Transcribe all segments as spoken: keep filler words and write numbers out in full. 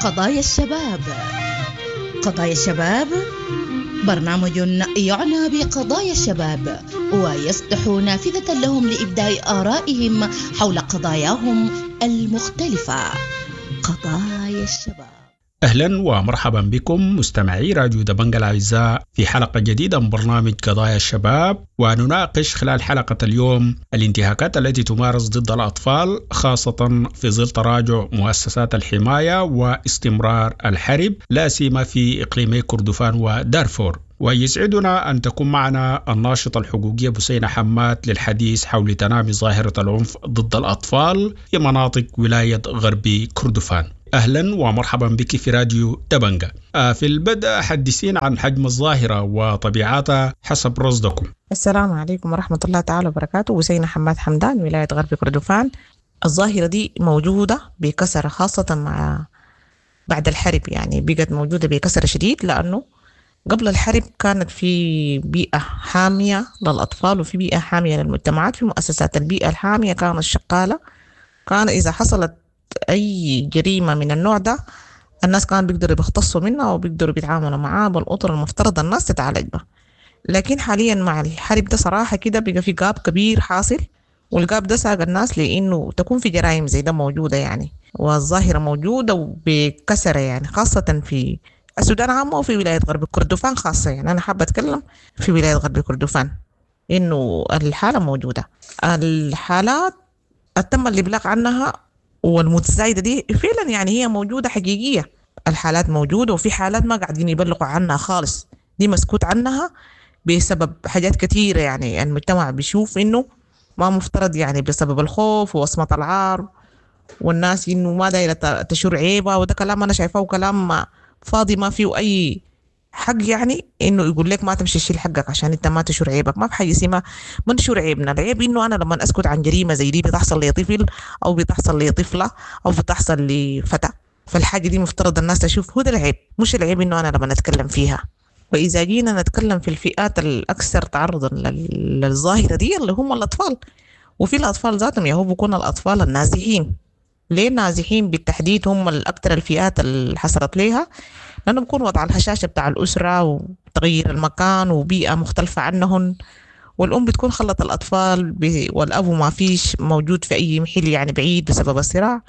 قضايا الشباب. قضايا الشباب برنامج يعنى بقضايا الشباب ويفتح نافذة لهم لإبداء آرائهم حول قضاياهم المختلفة. قضايا الشباب. أهلا ومرحبا بكم مستمعي راديو دبنجة الأعزاء في حلقة جديدة من برنامج قضايا الشباب، ونناقش خلال حلقة اليوم الانتهاكات التي تمارس ضد الأطفال خاصة في ظل تراجع مؤسسات الحماية واستمرار الحرب لا سيما في إقليمي كردفان ودارفور. ويسعدنا أن تكون معنا الناشطة الحقوقية بسينة حماد للحديث حول تنامي ظاهرة العنف ضد الأطفال في مناطق ولاية غربي كردفان. أهلا ومرحبا بك في راديو دبنجة. في البدء حدثين عن حجم الظاهرة وطبيعتها حسب رصدكم. السلام عليكم ورحمة الله تعالى وبركاته. بسينة حماد حمدان، ولاية غربي كردفان. الظاهرة دي موجودة بكثرة خاصة مع بعد الحرب، يعني بقت موجودة بكثرة شديد، لأنه قبل الحرب كانت في بيئة حامية للأطفال وفي بيئة حامية للمجتمعات. في مؤسسات البيئة الحامية كانت شغالة، كان إذا حصلت أي جريمة من النوع ده الناس كانوا بيقدروا بيختصوا منها وبيقدروا بيتعاملوا معاه بالأطر المفترض الناس تتعالج به. لكن حاليا مع الحرب ده صراحة كده بقى في جاب كبير حاصل، والجاب ده ساق الناس لأنه تكون في جرائم زي ده موجودة يعني، والظاهرة موجودة وبكسرة يعني، خاصة في السودان عامة وفي ولاية غرب كردفان خاصة. يعني أنا حابة أتكلم في ولاية غرب كردفان إنه الحالة موجودة. الحالات تم الإبلاغ عنها والمتزايدة دي فعلا يعني هي موجودة حقيقية. الحالات موجودة وفي حالات ما قاعدين يبلغوا عنها خالص، دي مسكوت عنها بسبب حاجات كتيرة. يعني المجتمع بيشوف إنه ما مفترض، يعني بسبب الخوف ووصمة العار، والناس إنه ما دايرة تشور عيبة، وده كلام أنا شايفاه كلام فاضي ما فيه أي حق. يعني إنه يقول لك ما تمشي تشيل حقك عشان أنت ما تشور عيبك. ما في حاجة اسمها ما نشور عيبنا. العيب إنه أنا لما أسكت عن جريمة زي دي بتحصل لي طفل أو بتحصل لي طفلة أو بتحصل لي فتى، فالحاجة دي مفترض الناس تشوف هو ده العيب، مش العيب إنه أنا لما نتكلم فيها. وإذا جينا نتكلم في الفئات الأكثر تعرضا للظاهرة دي اللي هم الأطفال، وفي الأطفال ذاتهم يهو بيكون الأطفال النازحين. ليه النازحين بالتحديد هم الأكثر الفئات اللي حصلت ليها؟ لأنه بيكون وضع الهشاشة بتاع الأسرة وتغيير المكان وبيئة مختلفة عنهم، والأم بتكون خلت الأطفال والأب ما فيش موجود في أي محل يعني بعيد بسبب الصراع،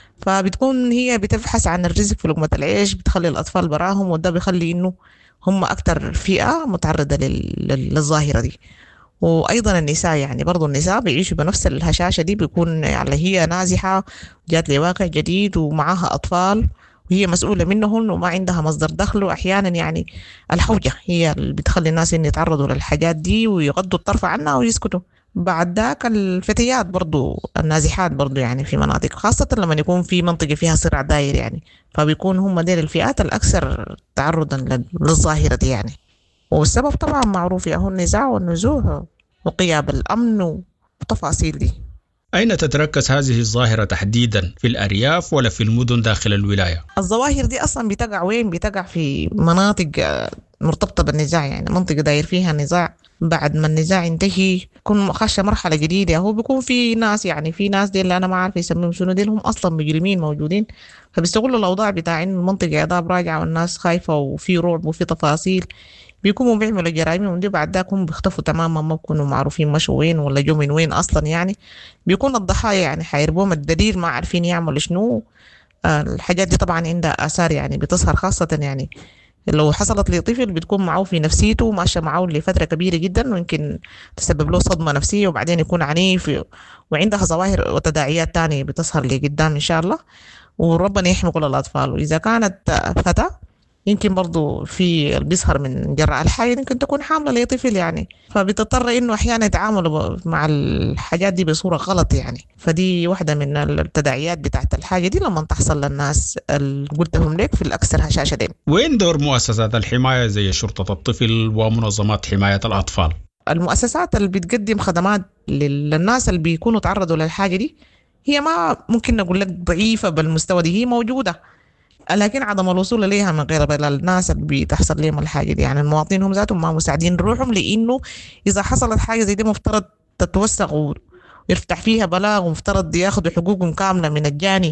فبتكون هي بتبحث عن الرزق في لقمة العيش، بتخلي الأطفال براهم، وده بيخلي إنه هم أكثر فئة متعرضة للظاهرة دي. وأيضا النساء، يعني برضو النساء بيعيشوا بنفس الهشاشة دي، بيكون يعني هي نازحة جات لواقع جديد ومعها أطفال وهي مسؤولة منهم وما عندها مصدر دخل، وأحيانا يعني الحوجة هي اللي بتخلي الناس إن يتعرضوا للحاجات دي ويغضوا الطرف عنها ويسكتوا. بعد ذاك الفتيات برضو النازحات برضو يعني في مناطق، خاصة لما يكون في منطقة فيها صراع داير يعني، فبيكون هم دير الفئات الأكثر تعرضا للظاهرة دي يعني. والسبب طبعا معروف، يا هو النزاع والنزوح وغياب الأمن وتفاصيل دي. أين تتركز هذه الظاهرة تحديدا؟ في الأرياف ولا في المدن داخل الولاية؟ الظواهر دي أصلا بتقع وين؟ بتقع في مناطق مرتبطة بالنزاع، يعني منطقة داير فيها نزاع، بعد ما النزاع ينتهي يكون خش مرحلة جديدة، هو بيكون في ناس، يعني في ناس دي اللي أنا ما عارف يسميهم شنو، دي هم أصلا مجرمين موجودين، فبيستغلوا الأوضاع بتاع إن المنطقة عذاب راجعة والناس خايفة وفي رعب وفي تفاصيل، بيكونوا بيعملوا جرائم ودي بعد ذاك هم بيختفوا تماما، ما بيكونوا معروفين مشوا وين ولا جو من وين أصلا. يعني بيكون الضحايا يعني حيربوهم الدليل ما عارفين يعملوا شنو. الحاجات دي طبعا عندها آثار يعني بتظهر، خاصة يعني لو حصلت لطفل بتكون معه في نفسيته ماشية معه لفترة كبيرة جدا، ويمكن تسبب له صدمة نفسية وبعدين يكون عنيف، وعندها ظواهر وتداعيات تانية بتظهر لقدام إن شاء الله، وربنا يحمي كل الأطفال. وإذا كانت فتاة يمكن برضو في بيظهر من جراء الحاجة، يمكن تكون حاملة لطفل يعني، فبتضطر إنه أحيانا يتعاملوا مع الحاجات دي بصورة غلط يعني. فدي واحدة من التداعيات بتاعت الحاجة دي لما تحصل للناس اللي قلتهم لك في الأكثر هشاشة دي. وين دور مؤسسات الحماية زي شرطة الطفل ومنظمات حماية الأطفال؟ المؤسسات اللي بتقدم خدمات للناس اللي بيكونوا تعرضوا للحاجة دي هي ما ممكن نقول لك ضعيفة بالمستوى دي، هي موجودة، لكن عدم الوصول إليها من غير الناس اللي بتحصل لهم الحاجة دي. يعني المواطنين هم ذاتهم ما مساعدين روحهم، لأنه إذا حصلت حاجة زي دي مفترض تتوثق ويفتح فيها بلاغ، ومفترض ياخدوا حقوقهم كاملة من الجاني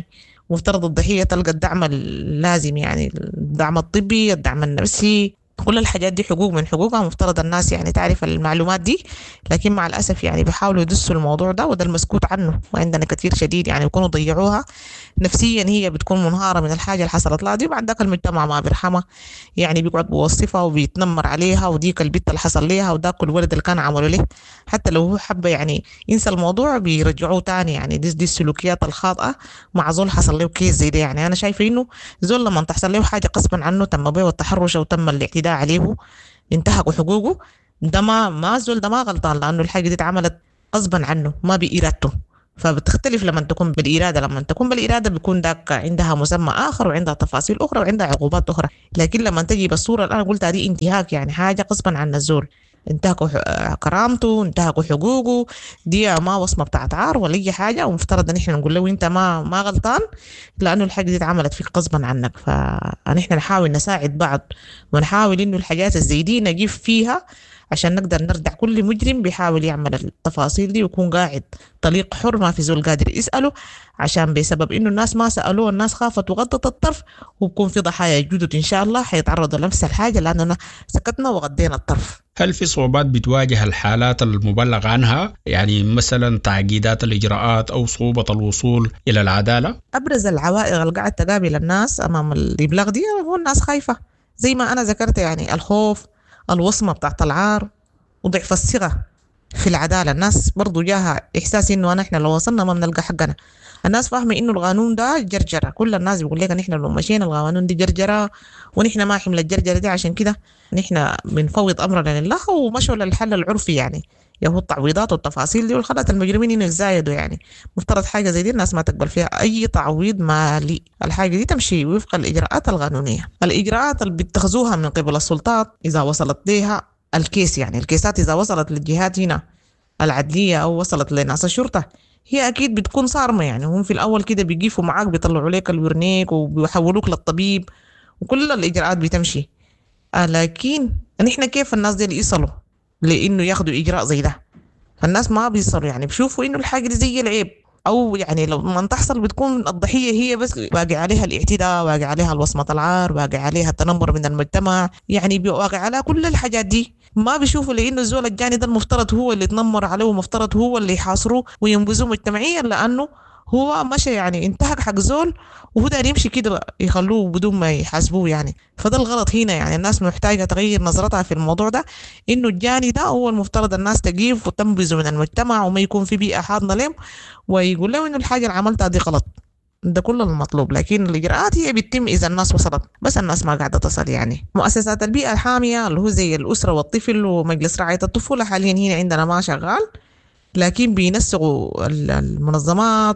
مفترض الضحية تلقى الدعم اللازم، يعني الدعم الطبي، الدعم النفسي، كل الحاجات دي حقوق من حقوقها، مفترض الناس يعني تعرف المعلومات دي. لكن مع الأسف يعني بيحاولوا يدسوا الموضوع ده، وده المسكوت عنه وعندنا كثير شديد، يعني بيكونوا ضيعوها نفسيا، هي بتكون منهارة من الحاجة اللي حصلت لها دي، وبعد ذاك المجتمع ما بيرحمها، يعني بيقعد بيوصفها وبيتنمر عليها، وديك البت اللي حصل ليها وداك الولد اللي كان عمله له، حتى لو هو حب يعني ينسى الموضوع بيرجعوه تاني. يعني دي, دي السلوكيات الخاطئة مع زول حصل له كيس زي ده. يعني أنا شايفة إنه زول لما تحصل له حاجة قصبا عنه تم به التحرش أو تم الاعتداء عليه انتهكوا حقوقه، ده ما ما زول ده ما غلطان، لأنه الحاجة دي اتعملت غصبا عنه ما بإرادته. فبتختلف لما تكون بالإرادة، لما تكون بالإرادة بيكون داك عندها مسمى آخر وعندها تفاصيل أخرى وعندها عقوبات أخرى. لكن لما تجي بالصورة اللي أنا قلتها دي انتهاك، يعني حاجة غصبا عن الزول، انتهكوا كرامته، انتهكوا حقوقه، دي ما وصمة بتاعت عار ولا أي حاجة، ومفترض ان احنا نقول له انت ما ما غلطان لأنه الحاجة دي اتعملت فيك غصبا عنك. فنحن نحاول نساعد بعض ونحاول انه الحاجات الزي دي نجيب فيها عشان نقدر نردع كل مجرم بيحاول يعمل التفاصيل دي ويكون قاعد طليق حر ما في زول قادر يسأله، عشان بسبب انه الناس ما سألوه الناس خافت وغضت الطرف، وبكون في ضحايا جدد ان شاء الله حيتعرضوا لنفس الحاجة لأننا سكتنا وغضينا الطرف. هل في صعوبات بتواجه الحالات المبلغ عنها، يعني مثلا تعقيدات الإجراءات أو صعوبة الوصول إلى العدالة؟ أبرز العوائق اللي قاعد تقابل الناس أمام الإبلاغ دي هو الناس خايفة زي ما أنا ذكرت، يعني الخوف، الوصمة بتاعت العار، وضعف الثقة في العدالة. الناس برضو جاها إحساس إنه أنا إحنا لو وصلنا ما بنلقى حقنا. الناس فاهمة إنه القانون ده جرجرة، كل الناس بيقول لك نحن لو مشينا القانون دي جرجرة ونحن ما حمل الجرجرة دي، عشان كده نحن بنفوض أمرنا لله ومشوا للحل العرفي، يعني يهو التعويضات والتفاصيل دي والخلات المجرمين إنه يزايدوا. يعني مفترض حاجة زي دي الناس ما تقبل فيها أي تعويض مالي، الحاجة دي تمشي وفق الإجراءات القانونية. الإجراءات اللي بيتخذوها من قبل السلطات إذا وصلت ليها الكيس، يعني الكيسات إذا وصلت للجهات هنا العدلية أو وصلت لناس الشرطة هي أكيد بتكون صارمة. يعني هم في الأول كده بيقيفوا معاك بيطلعوا لك الورنيك وبيحولوك للطبيب وكل الإجراءات بتمشي. آه لكن نحن كيف الناس دي اللي يصلوا لأنه ياخدوا إجراء زي ده؟ فالناس ما بيصلوا، يعني بيشوفوا إنه الحاجة دي زي العيب، أو يعني لو ما تحصل بتكون الضحية هي بس واقع عليها الاعتداء، واقع عليها الوصمة العار، واقع عليها التنمر من المجتمع، يعني واقع عليها كل الحاجات دي. ما بيشوفوا لأنه الزول الجاني ده المفترض هو اللي يتنمر عليه ومفترض هو اللي يحاصروه وينبذوه مجتمعيا، لأنه هو مشى يعني انتهك حق زول وهو داير يمشي كده يخلوه بدون ما يحاسبوه. يعني فده الغلط هنا. يعني الناس محتاجة تغير نظرتها في الموضوع ده، انه الجاني ده هو المفترض الناس تجيب وتنبذه من المجتمع وما يكون في بيئة حاضنة لهم ويقول له انه الحاجة اللي عملتها دي غلط. ده كل المطلوب. لكن الإجراءات هي بتتم إذا الناس وصلت، بس الناس ما قاعدة تصل. يعني مؤسسات البيئة الحامية اللي هو زي الأسرة والطفل ومجلس رعاية الطفولة حاليا هنا عندنا ما شغال، لكن بينسقوا المنظمات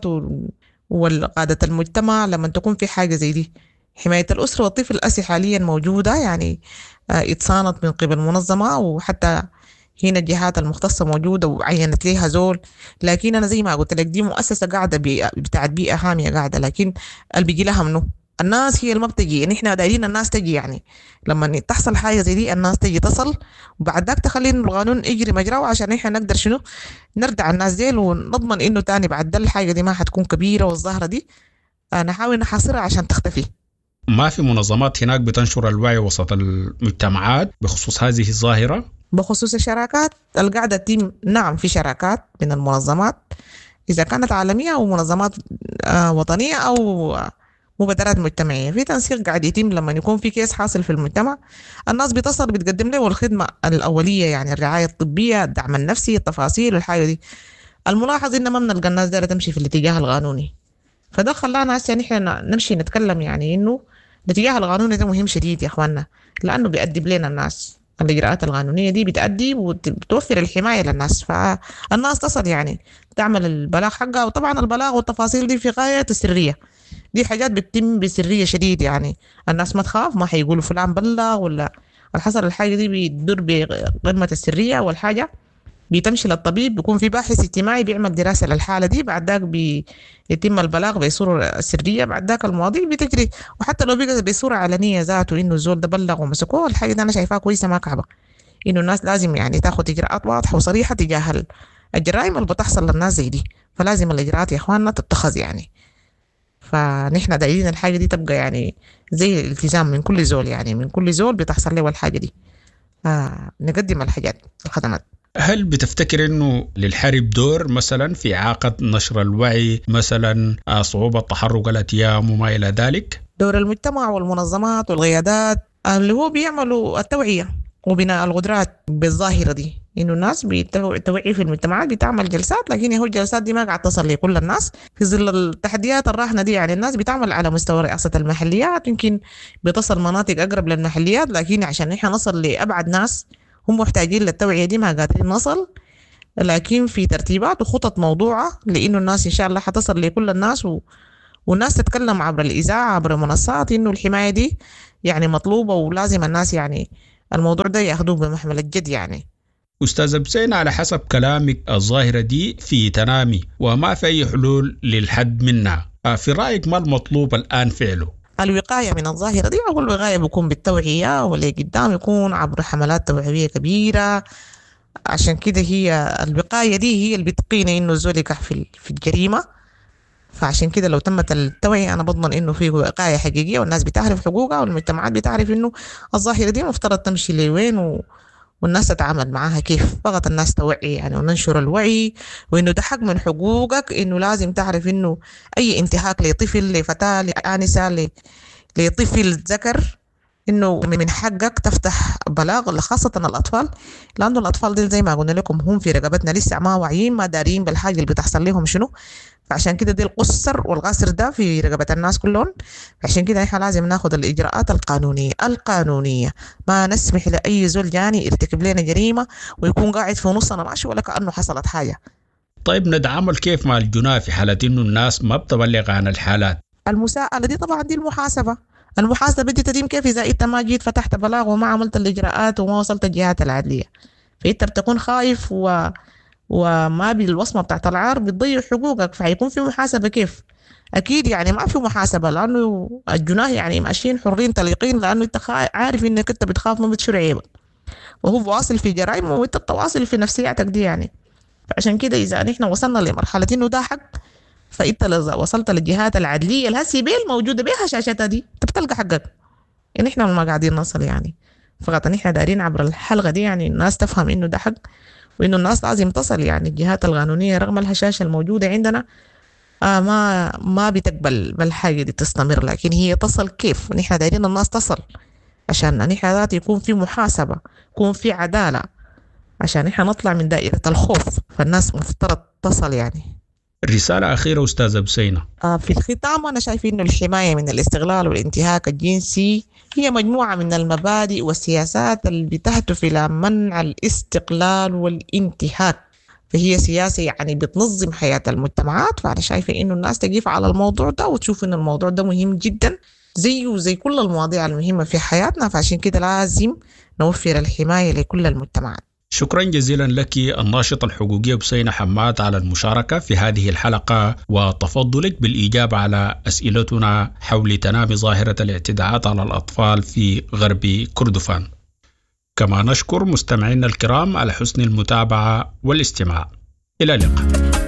وقادة المجتمع لما تكون في حاجة زي دي. حماية الأسرة والطفل أسي حاليا موجودة، يعني اتصانت من قبل منظمة، وحتى هنا الجهات المختصة موجودة وعينت ليها زول. لكن أنا زي ما قلت لك دي مؤسسة قاعدة بتاعت بيئة حامية قاعدة، لكن اللي بيجي لها منه الناس هي اللي ما بتجي. نحن دايرين الناس تجي، يعني لما تحصل حاجة زي دي الناس تجي تصل، وبعد ذاك تخلي القانون يجري مجراه عشان نحن نقدر شنو نردع الناس دي ونضمن إنه تاني بعد ده الحاجة دي ما حتكون كبيرة والظاهرة دي نحاول نحاصرها عشان تختفي. ما في منظمات هناك بتنشر الوعي وسط المجتمعات بخصوص هذه الظاهرة؟ بخصوص الشراكات القاعدة تتم، نعم في شراكات من المنظمات إذا كانت عالمية أو منظمات وطنية أو مبادرات مجتمعية، في تنسيق قاعد يتم. لما يكون في كيس حاصل في المجتمع الناس بتصل بتقدم له الخدمة الأولية، يعني الرعاية الطبية، الدعم النفسي، التفاصيل الحاجة دي. الملاحظ إن ما بنلقى الناس دي تمشي في الاتجاه القانوني، فده خلانا هسه نحن نمشي نتكلم يعني إنه الاتجاه القانوني ده مهم شديد يا إخواننا، لأنه بيأدب لنا الناس. الإجراءات القانونية دي بتأدي وبتوفر الحماية للناس، فالناس تصل يعني تعمل البلاغ حقها. وطبعا البلاغ والتفاصيل دي في غاية السرية، دي حاجات بتتم بسرية شديد، يعني الناس ما تخاف، ما حيقولوا فلان بلغ ولا الحصل الحاجة دي بيدور بقمة السرية. والحاجة بيتمشي للطبيب، بيكون في باحث اجتماعي بيعمل دراسة للحالة دي، بعد ذاك بيتم البلاغ بصورة سرية، بعد ذاك المواضيع بتجري. وحتى لو بقى بصورة علنية ذاته إنه الزول ده بلغ ومسكوه، الحاجة دي أنا شايفاها كويسة ما كعبة، إنه الناس لازم يعني تاخد إجراءات واضحة وصريحة تجاه الجرائم اللي بتحصل للناس زي دي. فلازم الإجراءات يا إخواننا تتخذ يعني. فنحن دايرين الحاجة دي تبقى يعني زي الالتزام من كل زول، يعني من كل زول بتحصل له الحاجة دي. آه نقدم الحاجات الخدمات. هل بتفتكر أنه للحرب دور مثلا في إعاقة نشر الوعي، مثلا صعوبة تحرك الأتيام وما إلى ذلك؟ دور المجتمع والمنظمات والقيادات اللي هو بيعملوا التوعية وبناء القدرات بالظاهرة دي، إنه الناس بتوعي في المجتمعات بتعمل جلسات، لكن هي الجلسات دي ما قاعد تصل لكل الناس في ظل التحديات الراهنة دي. يعني الناس بتعمل على مستوى رئاسة المحليات، يمكن بتصل مناطق أقرب للمحليات، لكن عشان إحنا نصل لأبعد ناس هم محتاجين للتوعية دي ما قادرين نصل. لكن في ترتيبات وخطط موضوعة لإنه الناس إن شاء الله حتصل لكل الناس و... والناس تتكلم عبر الإذاعة عبر المنصات إنه الحماية دي يعني مطلوبة، ولازم الناس يعني الموضوع ده ياخدوه بمحمل الجد. يعني أستاذ بسين، على حسب كلامك الظاهرة دي في تنامي وما في أي حلول للحد منها، في رأيك ما المطلوب الآن فعله؟ الوقاية من الظاهرة دي أول وقاية بيكون بالتوعية، واللي قدام يكون عبر حملات توعوية كبيرة. عشان كده هي الوقاية دي هي اللي بتقينا إنه الزول يقع في في الجريمة. فعشان كده لو تمت التوعية أنا بضمن إنه في وقاية حقيقية، والناس بتعرف حقوقها، والمجتمعات بتعرف إنه الظاهرة دي مفترض تمشي لوين و... والناس تتعامل معاها كيف. فقط الناس توعي يعني وننشر الوعي، وإنه ده حق من حقوقك، إنه لازم تعرف إنه أي انتهاك لطفل لفتاة لآنسة لطفل ذكر إنه من حقك تفتح بلاغ، خاصة الأطفال، لأنه الأطفال دي زي ما قلنا لكم هم في رقبتنا لسه ما واعيين ما دارين بالحاجة اللي بتحصل لهم شنو. فعشان كده دي القصر والغسر ده في رقبة الناس كلهم. عشان كده احنا لازم ناخد الإجراءات القانونية القانونية، ما نسمح لأي زول جاني يرتكب لنا جريمة ويكون قاعد في نصنا ماشي ولا كأنه حصلت حاجة. طيب نتعامل كيف مع الجناة في حالة إنه الناس ما بتبلغ عن الحالات؟ المساءلة دي طبعا دي المحاسبة. المحاسبة دي تتم كيف؟ إذا أنت ما جيت فتحت بلاغ وما عملت الإجراءات وما وصلت الجهات العدلية، فأنت بتكون خايف و... وما بالوصمة بتاعت العار بتضيع حقوقك، فهيكون في محاسبة كيف؟ أكيد يعني ما في محاسبة، لأنه الجناه يعني ماشيين حرين طليقين، لأنه أنت عارف إنك أنت بتخاف من بتشر عيبك، وهو واصل في جرائم وأنت بتواصل في نفسياتك دي يعني. فعشان كده إذا نحن وصلنا لمرحلة إنه ده حق، فأنت لو وصلت للجهات العدلية الهسي بيل موجودة بها شاشتها دي أنت بتلقى حقك. يعني إحنا ما قاعدين نصل يعني، فقط نحن دارين عبر الحلقة دي يعني الناس تفهم إنه ده حق، وإنه الناس لازم تصل. يعني الجهات القانونية رغم الهشاشة الموجودة عندنا آه ما ما بتقبل بالحاجة دي تستمر، لكن هي تصل كيف؟ نحن دارين الناس تصل عشان نحن ذات يكون في محاسبة، يكون في عدالة، عشان نحن نطلع من دائرة الخوف. فالناس مفترض تصل يعني. رسالة أخيرة أستاذة بسينة. آه في الختام أنا شايف إنه الحماية من الاستغلال والانتهاك الجنسي هي مجموعة من المبادئ والسياسات اللي بتهدف إلى منع الاستقلال والانتهاك، فهي سياسة يعني بتنظم حياة المجتمعات. فأنا شايفة إنه الناس تقيف على الموضوع ده وتشوف إن الموضوع ده مهم جدا زيه زي كل المواضيع المهمة في حياتنا، فعشان كده لازم نوفر الحماية لكل المجتمعات. شكرا جزيلا لك الناشطة الحقوقية بسينة حماد على المشاركة في هذه الحلقة وتفضلك بالإجابة على أسئلتنا حول تنامي ظاهرة الاعتداءات على الأطفال في غرب كردفان. كما نشكر مستمعينا الكرام على حسن المتابعة والاستماع. إلى اللقاء.